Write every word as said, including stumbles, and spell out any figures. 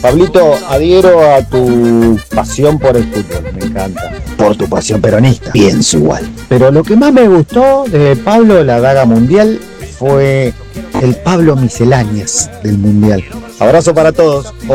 Pablito, adhiero a tu pasión por el fútbol, me encanta. Por tu pasión peronista. Pienso igual. Pero lo que más me gustó de Pablo la Daga Mundial fue el Pablo Misceláneas del Mundial. Abrazo para todos.